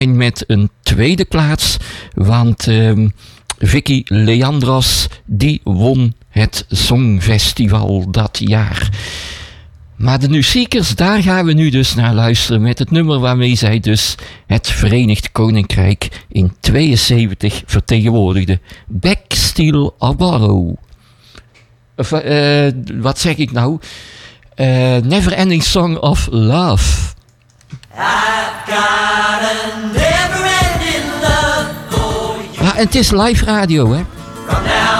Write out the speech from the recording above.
met een tweede plaats, want Vicky Leandros die won het Songfestival dat jaar. Maar de New Seekers, daar gaan we nu dus naar luisteren met het nummer waarmee zij dus het Verenigd Koninkrijk in 72 vertegenwoordigde. Back, Steal or Borrow. Wat zeg ik nou? Never Ending Song of Love. I've got a never ending love for you. Ja, en het is live radio, hè.